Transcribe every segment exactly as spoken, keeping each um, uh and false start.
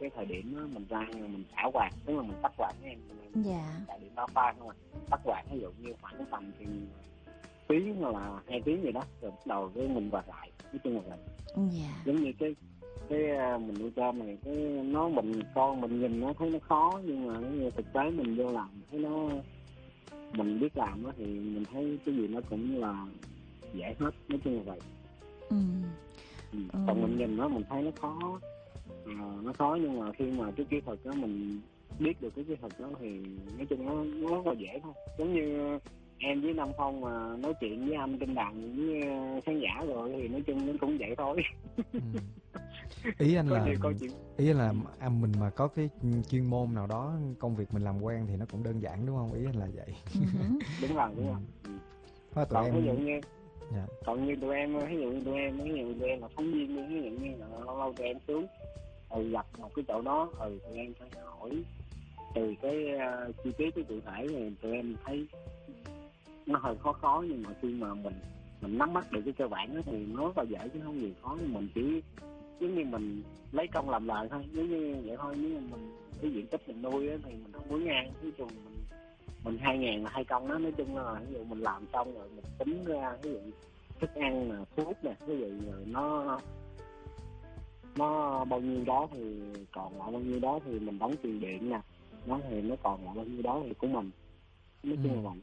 cái thời điểm đó mình ra mình xả quạt, tức là mình tắt quạt với em. Dạ. Tại điện bao pha không à, tắt quạt ví dụ như khoảng tầm thì tiếng hoặc là hai tiếng gì đó rồi bắt đầu cái mình quạt lại, nói chung là vậy. Dạ. Giống như cái cái mình nuôi tôm này, cái nó mình con mình nhìn nó thấy nó khó, nhưng mà thực tế mình vô làm thấy nó, mình biết làm đó thì mình thấy cái gì nó cũng là dễ hết, nói chung là vậy. Ừ. Ừ. Ừ. Còn mình nhìn nó mình thấy nó khó, à, nó khó nhưng mà khi mà cái kỹ thuật đó mình biết được cái kỹ thuật đó thì nói chung nó nó rất là dễ thôi. Giống như em với Nam Phong mà nói chuyện với anh trên đàn với khán giả rồi thì nói chung nó cũng vậy thôi. Ừ. Ý anh Có là nhiều câu chuyện. ý anh là à, mình mà có cái chuyên môn nào đó, công việc mình làm quen thì nó cũng đơn giản đúng không? Ý anh là vậy. Đúng rồi, đúng rồi. Ừ. Thôi tụi Còn em ví dụ như dạ. còn như tụi em, ví dụ như tụi em ví dụ như tụi em là phóng viên đi, ví dụ như là lâu lâu tụi em xuống ừ, gặp một cái chỗ đó, ừ tụi em phải hỏi từ cái uh, chi tiết cái cụ thể thì tụi em thấy nó hơi khó khó, nhưng mà khi mà mình mình nắm bắt được cái cơ bản đó thì nó rất là dễ chứ không gì khó. Mình chỉ giống như mình lấy công làm lời thôi, giống như vậy thôi. Nếu mà mình cái diện tích mình nuôi á thì mình không muốn ngang, ví dụ mình mình hai ngàn là hai công đó, nói chung là ví dụ mình làm xong rồi mình tính ra ví dụ thức ăn nè, thuốc nè, ví dụ nó nó bao nhiêu đó thì còn lại bao nhiêu đó thì mình đóng tiền điện nè, nó thì nó còn lại bao nhiêu đó thì của mình, nói chung là vậy.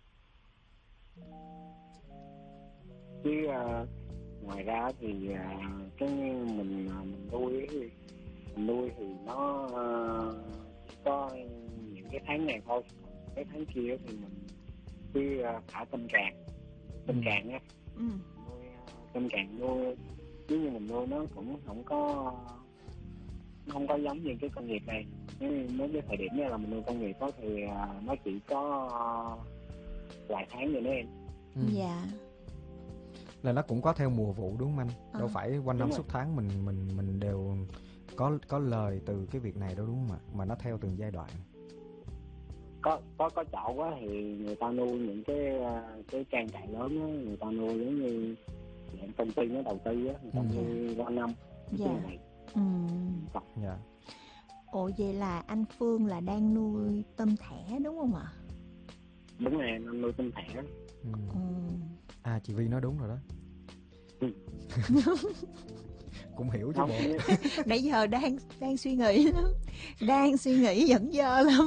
Chứ uh, ngoài ra thì uh, cái mình mình nuôi mình nuôi thì nó uh, có những cái tháng này thôi, cái tháng kia thì mình cứ uh, thả tôm càng tôm càng á, ừ. nuôi uh, tôm càng nuôi nếu như mình nuôi nó cũng không có nó không có giống như cái công nghiệp này. Nếu cái thời điểm này là mình nuôi công nghiệp đó thì uh, nó chỉ có uh, vài tháng rồi đó em. Ừ. Dạ. Là nó cũng có theo mùa vụ đúng không anh? À. Đâu phải quanh năm suốt tháng mình mình mình đều có có lời từ cái việc này đâu đúng không ạ? Mà nó theo từng giai đoạn. Có có có chậu quá thì người ta nuôi những cái cái trang trại lớn đó, người ta nuôi giống như công ty nó đầu tư á, người ta ừ. nuôi qua năm. Dạ. Ừ. Dạ. Ồ vậy là anh Phương là đang nuôi tôm thẻ đúng không ạ? Đúng rồi, anh nuôi tôm thẻ. Ừ. Ừ. À chị Vi nói đúng rồi đó. Ừ. Cũng hiểu chứ bộ. Nãy giờ đang đang suy nghĩ lắm, đang suy nghĩ dẫn dơ lắm.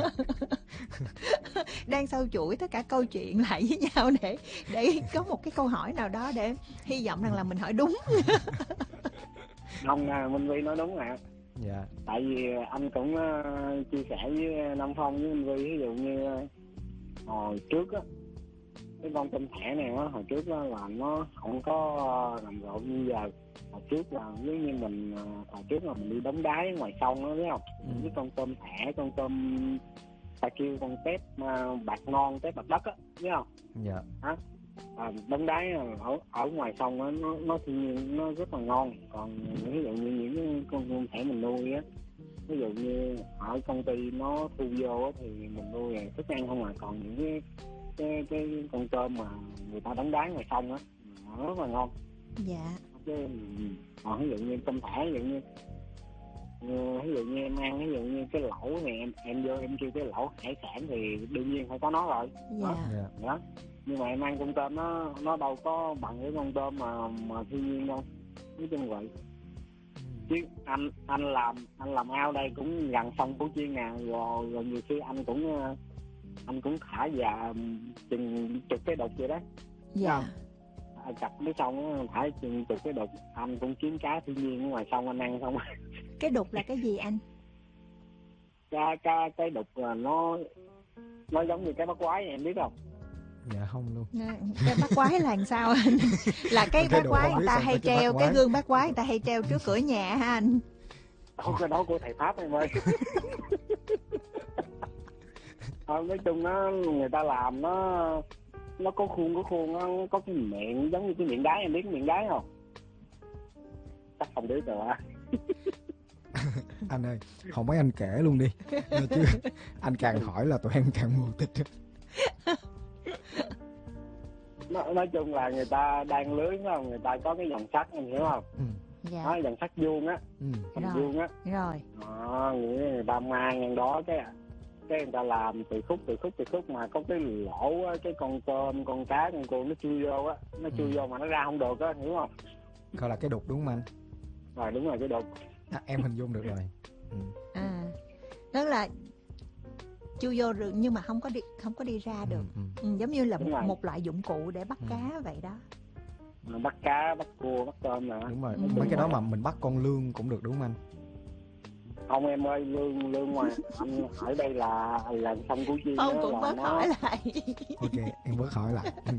Đang sâu chuỗi tất cả câu chuyện lại với nhau để để có một cái câu hỏi nào đó để hy vọng rằng là mình hỏi đúng. Không, Minh Vi nói đúng ạ. Dạ. Tại vì anh cũng uh, chia sẻ với Nam Phong với Minh Vi, ví dụ như uh, hồi trước á, cái con tôm thẻ này á, hồi trước á là nó không có uh, rầm rộ như giờ. Hồi trước là giống như mình uh, hồi trước là mình đi đóng đáy ngoài sông đó, biết không? Ừ. Cái con tôm thẻ, con tôm ta kêu con tép uh, bạc non, tép bạc đất á, biết không? Dạ. Hả? À, đóng đáy ở ở ngoài sông á, nó nó thiên nhiên nó rất là ngon. Còn ví dụ như những con tôm thẻ mình nuôi á, ví dụ như ở công ty nó thu vô á thì mình nuôi thức ăn không à. Còn những cái cái cái con tôm mà người ta đóng đáy ngoài sông á, nó rất là ngon. Dạ. Chứ còn ví dụ như tôm thẻ, ví dụ như ví dụ như em ăn, ví dụ như cái lẩu này em em vô em kêu cái lẩu hải sản thì đương nhiên phải có nó rồi. Dạ. Đó. Dạ. Đó. Nhưng mà em ăn con tôm nó nó đâu có bằng cái con tôm mà mà thiên nhiên đâu, nói chung vậy. Chứ anh anh làm anh làm ao đây cũng gần sông Củ Chi nè, rồi, rồi nhiều khi anh cũng anh cũng thả và chừng chục cái đục vậy đó. Dạ. À, cặp mấy sông thả chừng chục cái đục, anh cũng kiếm cá thiên nhiên ở ngoài sông anh ăn không. Cái đục là cái gì anh? Cá cá cái đục là nó nó giống như cái bắt quái em biết không? Dạ không luôn. Cái bắt quái là làm sao anh? Là cái bắt quái người ta hay treo cái gương bắt quái người ta hay treo trước cửa nhà ha anh? Không, cái đó của thầy Pháp em ơi. Không, nói chung nó người ta làm nó nó có khuôn có khuôn nó có cái miệng giống như cái miệng đáy, em biết cái miệng đáy không? Chắc không biết rồi ạ. Anh ơi, không mấy anh kể luôn đi. Chứ anh càng hỏi là tụi em càng mù tịt. Nói, nói chung là người ta đang lưới không, người ta có cái dòng sắt em hiểu không? Ừ. Dạ. Nó dàn sắc vuông á, Ừ. hình Rồi. vuông á. Rồi. Đó, nghĩa là người ta mang ngang đó cái cái người ta làm từ khúc từ khúc từ khúc mà có cái lỗ á, cái con tôm con cá con cua nó chui vô á, nó chui Ừ. vô mà nó ra không được á, hiểu không? Gọi là cái đục đúng không anh? Rồi đúng rồi, cái đục. À, em hình dung được rồi. Ừ. À, tức là chui vô rừng nhưng mà không có đi không có đi ra được. Ừ. Ừ. Ừ, giống như là Đúng rồi. một loại dụng cụ để bắt Ừ. cá vậy đó. Mà bắt cá, bắt cua, bắt tôm nè. Đúng rồi. Ừ. Mấy cái đó mà mình bắt con lươn cũng được đúng không anh? Không em ơi, lương lương ngoài anh ở đây là là sông Củ Chi Ông đó cũng là bớt nó hỏi lại. Ok, em bớt hỏi lại. Ừ.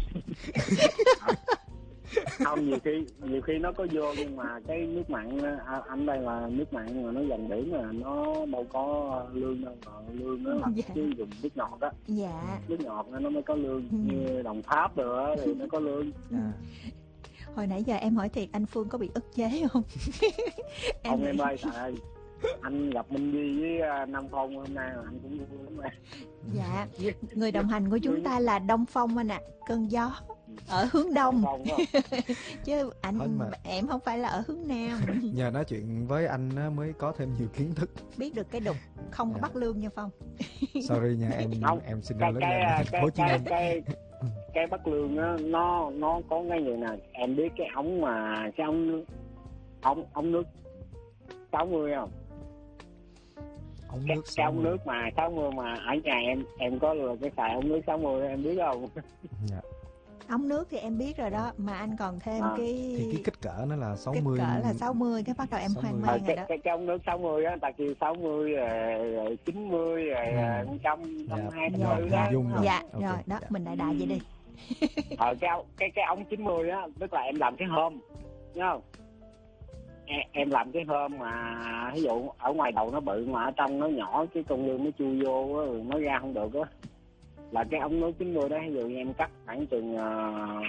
không, nhiều khi nhiều khi nó có vô nhưng mà cái nước mặn à, anh đây là nước mặn mà nó gần biển mà nó đâu có lương đâu, mà lương nó là Dạ. chứ dùng nước ngọt á, Dạ. nước ngọt nó mới có lương, Ừ. như Đồng Tháp rồi á thì nó có lương. À. Hồi nãy giờ em hỏi thiệt anh Phương có bị ức chế không? Không nghĩ- em ơi, trời ơi, anh gặp Minh Duy với à, Nam Phong hôm nay là anh cũng vui lắm em. Dạ, người đồng hành của chúng ta là Đông Phong anh ạ, cơn gió ở hướng đông, Phong phải không? chứ anh Thôi mà- em không phải là ở hướng nam. Nhờ nói chuyện với anh á, mới có thêm nhiều kiến thức. Biết được cái đục không có Dạ. bắt lương nha Phong. Sorry nha em, Không, em sinh ra cái lớn cái lên ở thành cái phố Hồ Chí cái Minh. cái cái bắt lương á, nó nó có cái gì nè, em biết cái ống mà cái ống nước ống ống nước sáu mươi không? Ống Cái, nước cái ống sáu mươi. nước mà sáu mươi mà ở nhà em em có là cái xài ống nước sáu mươi em biết không? Dạ. Ống nước thì em biết rồi đó, mà anh còn thêm À, cái Thì cái kích cỡ nó là sáu kích mươi. cỡ là sáu mươi, cái bắt đầu em sáu mươi. hoang Ờ, mang rồi cái, đó. cái cái ống nước sáu mươi á, người ta kêu sáu mươi rồi, rồi chín mươi rồi Ừ. một trăm, Dạ, một trăm hai Dạ, mươi hình đó. dung rồi. Dạ, Ok, rồi đó, dạ. mình đại đại vậy đi. Ờ, cái cái cái ống chín mươi á, tức là em làm cái hôm, nhớ không? Em, em làm cái hôm mà ví dụ ở ngoài đầu nó bự mà ở trong nó nhỏ, cái con lươn nó chui vô á, rồi nó ra không được á, là cái ống nước chín mươi đó. Ví dụ như em cắt khoảng chừng uh,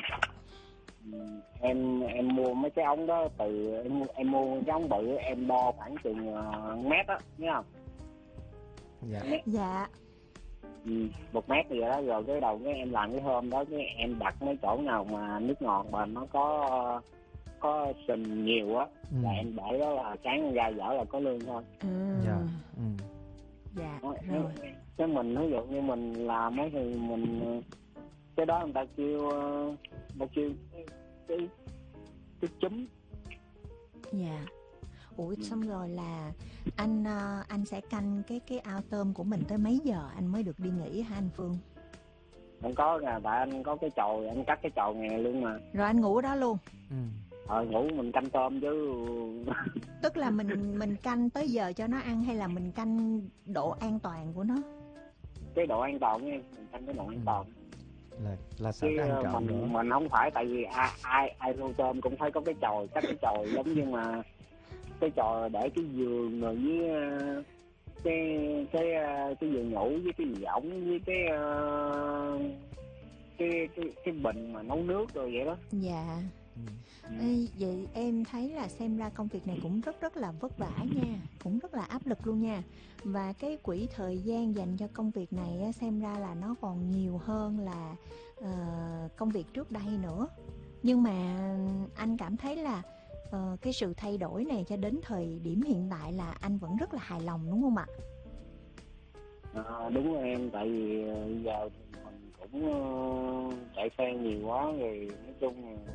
em em mua mấy cái ống đó từ em em mua cái ống bự em đo khoảng chừng uh, mét á, nhớ không? Dạ. Mét. Dạ. Ừ, một mét vậy đó, rồi cái đầu cái em làm cái hôm đó, cái em đặt mấy chỗ nào mà nước ngọt mà nó có có sình nhiều á, Ừ. là em để đó là sáng ra dở là có lương thôi. Ừ. Dạ. Ừ. Dạ, Đó, rồi. cái mình ví dụ như mình làm á thì mình cái đó người ta kêu người ta kêu cái cái, cái chúm. Dạ. Ủa xong rồi là anh ờ, anh sẽ canh cái cái ao tôm của mình tới mấy giờ anh mới được đi nghỉ hả anh Phương? Không có nè, tại anh có cái chòi, anh cắt cái chòi này luôn mà. Rồi anh ngủ ở đó luôn. Ừ. Ờ, ngủ mình canh tôm chứ. Tức là mình mình canh tới giờ cho nó ăn hay là mình canh độ an toàn của nó? Cái độ an toàn nha, mình canh cái độ an toàn. Là là sợ Chứ cái ăn trộm mình nữa. mình không phải, tại vì ai ai ai nuôi tôm cũng phải có cái chòi, cắt cái chòi giống như mà cái chòi để cái giường rồi với uh, cái cái uh, cái giường ngủ với cái võng với cái uh, cái cái cái bình mà nấu nước rồi vậy đó. Dạ. Ừ. Ê, vậy em thấy là xem ra công việc này cũng rất rất là vất vả nha, cũng rất là áp lực luôn nha. Và cái quỹ thời gian dành cho công việc này á, xem ra là nó còn nhiều hơn là uh, công việc trước đây nữa. Nhưng mà anh cảm thấy là uh, cái sự thay đổi này cho đến thời điểm hiện tại là anh vẫn rất là hài lòng đúng không ạ? À, đúng rồi em, tại vì giờ mình cũng uh, chạy xe nhiều quá rồi, nói chung là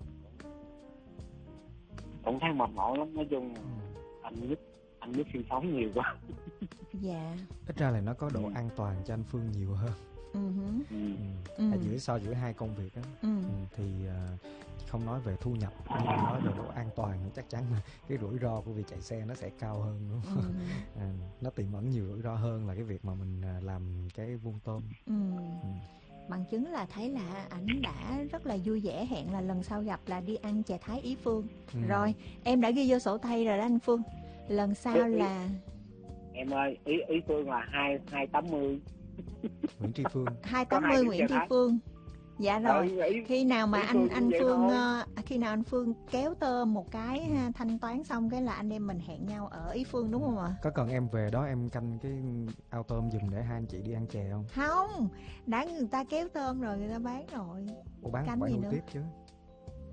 cũng thấy mệt mỏi lắm. Nói chung anh biết anh biết sinh sống nhiều quá. Dạ. Ít ra là nó có độ an toàn cho anh Phương nhiều hơn. Uh-huh. Ừ. Ừ. Ừ. À, giữa so giữa hai công việc đó. Ừ. Ừ. Thì uh, không nói về thu nhập nhưng mà nói về độ an toàn thì chắc chắn là cái rủi ro của việc chạy xe nó sẽ cao hơn đúng không? Ừ. À, nó tiềm ẩn nhiều rủi ro hơn là cái việc mà mình uh, làm cái vuông tôm. Ừ. Ừ. Bằng chứng là thấy là ảnh đã rất là vui vẻ hẹn là lần sau gặp là đi ăn chè Thái Ý Phương. Ừ. Rồi em đã ghi vô sổ tay rồi đó anh Phương. Lần sau là Em ơi, ý ý Phương là hai hai tám mươi. Nguyễn Tri Phương. hai Có tám hai mươi điểm Nguyễn chè Tri Thái. Phương. Dạ rồi. Ừ, ý, Khi nào mà ý anh Phương anh vậy Phương thôi. uh, khi nào anh Phương kéo tôm một cái ha, thanh toán xong cái là anh em mình hẹn nhau ở Ý Phương đúng không ạ? Có cần em về đó em canh cái ao tôm giùm để hai anh chị đi ăn chè không? Không, đã người ta kéo tôm rồi người ta bán rồi. Ủa bán Canh phải gì nuôi nữa? tiếp chứ.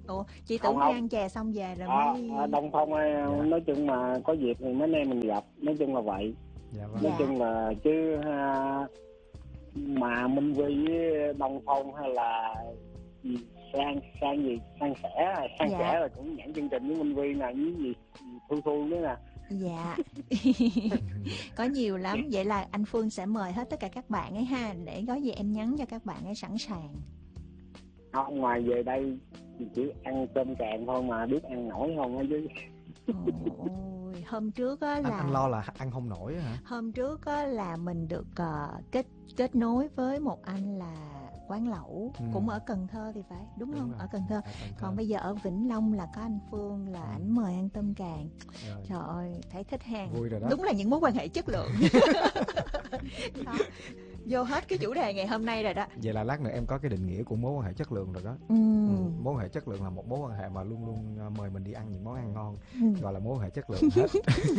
Ủa, chị Không, tưởng đi không. ăn chè xong về rồi À, mới... à, Đông Phong Dạ. nói chung mà có dịp thì mấy anh em mình gặp, nói chung là vậy. Dạ vâng. Nói Dạ. chung là chứ ha, mà Minh Vi với Đông Phong hay là gì, sang sang gì sang sẻ sang Dạ. sẻ là cũng nhận chương trình với Minh Vi nè, với gì Thu Thu nữa nè. Dạ. Có nhiều lắm. Vậy là anh Phương sẽ mời hết tất cả các bạn ấy ha, để có gì em nhắn cho các bạn ấy sẵn sàng. Không, ngoài về đây thì chỉ ăn cơm càng thôi mà biết ăn nổi không á chứ. Ôi, hôm trước á Anh là anh lo là ăn không nổi hả? hôm trước á là mình được uh, kết kết nối với một anh là quán lẩu, Ừ. cũng ở Cần Thơ thì phải, đúng, Đúng không? rồi, Ở Cần Thơ. ở Cần Thơ. Còn bây giờ ở Vĩnh Long là có anh Phương, là Ừ. ảnh mời ăn tôm càng. Rồi. Trời ơi, thấy thích hàng. Vui rồi đó. Đúng là những mối quan hệ chất lượng. Đó. Vô hết cái chủ đề ngày hôm nay rồi đó. Vậy là lát nữa em có cái định nghĩa của mối quan hệ chất lượng rồi đó. Ừ. Ừ. Mối quan hệ chất lượng là một mối quan hệ mà luôn luôn uh, mời mình đi ăn những món ăn ngon, Ừ. gọi là mối quan hệ chất lượng hết.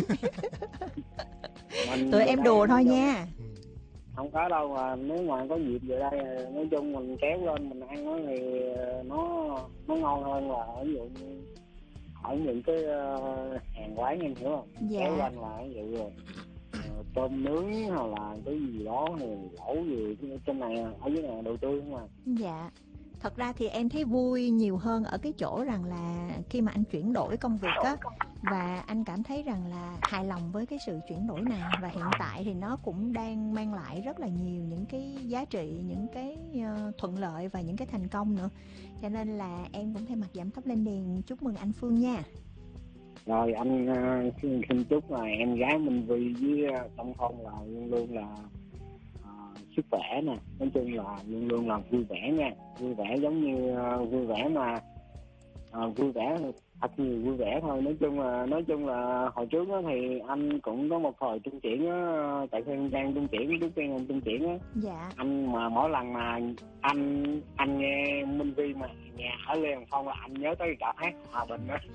Mình Tụi về em đây đùa thôi nói chung nha. không có đâu, mà nếu mà có dịp về đây nói chung mình kéo lên mình ăn nó thì nó nó ngon hơn là ví dụ như ở những cái uh, hàng quán, em hiểu không? Dạ. Kéo lên là ví dụ rồi uh, tôm nướng hoặc là cái gì đó thì lẩu gì trên này, ở dưới này đồ tươi không à. Dạ. Thật ra thì em thấy vui nhiều hơn ở cái chỗ rằng là khi mà anh chuyển đổi công việc á, và anh cảm thấy rằng là hài lòng với cái sự chuyển đổi này, và hiện tại thì nó cũng đang mang lại rất là nhiều những cái giá trị, những cái uh, thuận lợi và những cái thành công nữa. Cho nên là em cũng thay mặt Giảm Tóc Lên Đèn chúc mừng anh Phương nha. Rồi anh uh, xin, xin chúc là em gái Minh Vi với Đông Phong là luôn luôn là uh, sức khỏe nè, nói chung là luôn luôn là vui vẻ nha, vui vẻ giống như uh, vui vẻ mà uh, vui vẻ thật nhiều vui vẻ thôi. Nói chung là nói chung là hồi trước đó thì anh cũng có một thời trung chuyển á, tại Thiên Trang trung chuyển, trước tiên anh trung chuyển á. Dạ. Anh mà mỗi lần mà anh anh nghe Minh Vi mà nhà ở Lê Hồng Phong là anh nhớ tới cả hát Hòa Bình đó.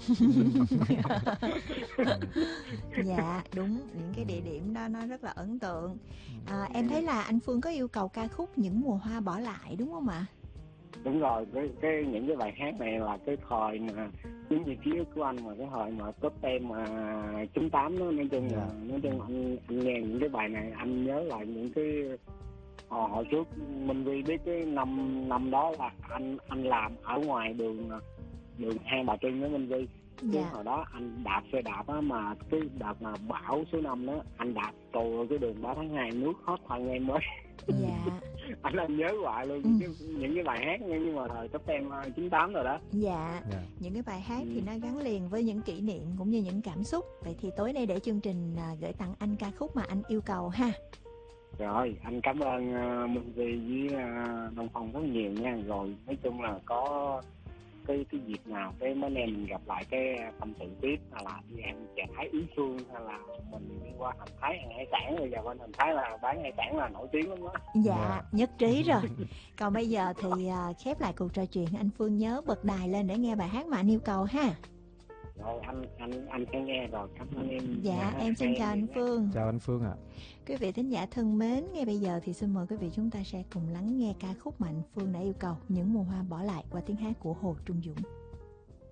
Dạ, đúng, những cái địa điểm đó nó rất là ấn tượng. À, em thấy là anh Phương có yêu cầu ca khúc Những Mùa Hoa Bỏ Lại đúng không ạ? Đúng rồi, cái, cái những cái bài hát này là cái thời mà những vị trí của anh, mà cái thời mà top ten mà chín tám đó, nói chung là Yeah. nói chung anh anh nghe những cái bài này anh nhớ lại những cái hồi, hồi trước mình vì biết cái năm năm đó là anh anh làm ở ngoài đường đường Hai Bà Trưng với Minh Vi. Cái Dạ. hồi đó anh đạp xe đạp á, mà cái đợt mà bão số năm đó anh đạp tù cái đường ba tháng hai nước hot thân em mới. Dạ. Anh anh nhớ hoài luôn. Ừ. cái, những cái bài hát nhưng mà thời top ten chín tám rồi đó. Dạ. Dạ. Những cái bài hát Ừ. thì nó gắn liền với những kỷ niệm cũng như những cảm xúc. Vậy thì tối nay để chương trình à, gửi tặng anh ca khúc mà anh yêu cầu ha. Rồi anh cảm ơn uh, Minh Vi với uh, Đông Phong rất nhiều nha. Rồi nói chung là có cái cái dịp nào cái mấy anh em mình gặp lại cái tâm sự tiếp, hay là đi ăn chè Thái Ý Phương, hay là mình đi qua Thành Thái ăn hải sản. Bây giờ bên Thành Thái là bán hải sản là nổi tiếng lắm đó. Dạ, Dạ. nhất trí rồi. Còn bây giờ thì à, khép lại cuộc trò chuyện, anh Phương nhớ bật đài lên để nghe bài hát mà anh yêu cầu ha. Rồi anh anh anh sẽ nghe rồi, cảm ơn em. Dạ, em xin chào anh Phương. Chào anh Phương ạ. Quý vị thính giả thân mến, ngay bây giờ thì xin mời quý vị chúng ta sẽ cùng lắng nghe ca khúc mà anh Phương đã yêu cầu, Những Mùa Hoa Bỏ Lại, qua tiếng hát của Hồ Trung Dũng.